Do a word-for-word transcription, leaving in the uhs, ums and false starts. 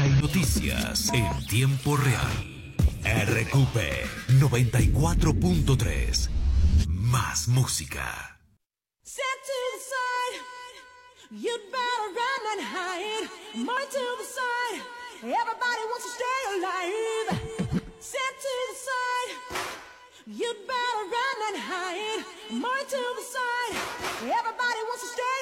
música y noticias en tiempo real. R Q P noventa y cuatro punto tres. Más música. Set to the side, you'd better run and hide. More to the side, everybody wants to stay alive. Set to the side, you'd better run and hide. More to the side, everybody wants to stay